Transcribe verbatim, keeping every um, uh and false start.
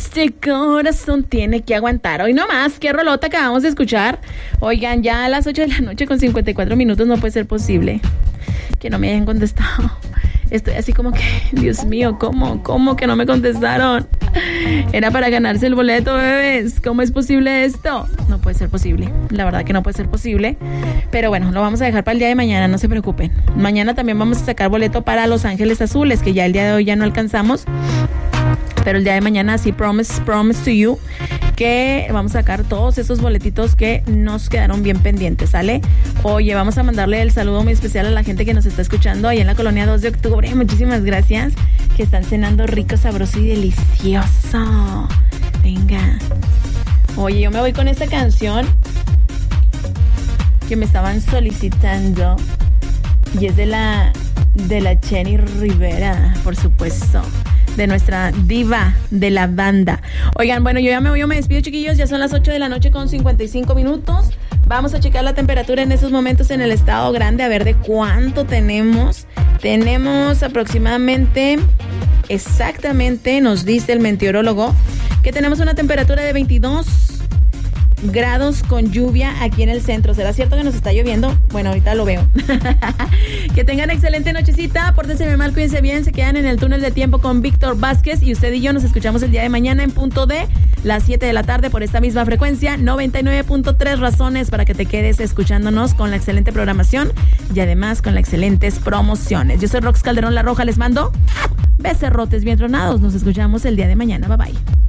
Este corazón tiene que aguantar. Hoy no más, qué rolota acabamos de escuchar. Oigan, ya a las ocho de la noche con cincuenta y cuatro minutos no puede ser posible que no me hayan contestado. Estoy así como que, Dios mío, ¿cómo? ¿Cómo que no me contestaron? Era para ganarse el boleto, bebés. ¿Cómo es posible esto? No puede ser posible. La verdad que no puede ser posible. Pero bueno, lo vamos a dejar para el día de mañana, no se preocupen. Mañana también vamos a sacar boleto para Los Ángeles Azules, que ya el día de hoy ya no alcanzamos. Pero el día de mañana sí, promise, promise to you, que vamos a sacar todos esos boletitos que nos quedaron bien pendientes, ¿sale? Oye, vamos a mandarle el saludo muy especial a la gente que nos está escuchando ahí en la colonia dos de octubre. Muchísimas gracias, que están cenando rico, sabroso y delicioso. Venga. Oye, yo me voy con esta canción que me estaban solicitando y es de la, de la Jenny Rivera, por supuesto. De nuestra diva de la banda. Oigan, bueno, yo ya me voy, yo me despido, chiquillos. Ya son las ocho de la noche con cincuenta y cinco minutos. Vamos a checar la temperatura en estos momentos en el estado grande, a ver de cuánto tenemos. Tenemos aproximadamente, exactamente, nos dice el meteorólogo, que tenemos una temperatura de veintidós grados con lluvia aquí en el centro. ¿Será cierto que nos está lloviendo? Bueno, ahorita lo veo. Que tengan excelente nochecita, pórtense bien mal, cuídense bien, se quedan en el túnel de tiempo con Víctor Vázquez y usted y yo nos escuchamos el día de mañana en punto de las siete de la tarde por esta misma frecuencia, noventa y nueve punto tres, razones para que te quedes escuchándonos con la excelente programación y además con las excelentes promociones. Yo soy Rox Calderón La Roja, les mando becerrotes bien tronados, nos escuchamos el día de mañana, bye bye.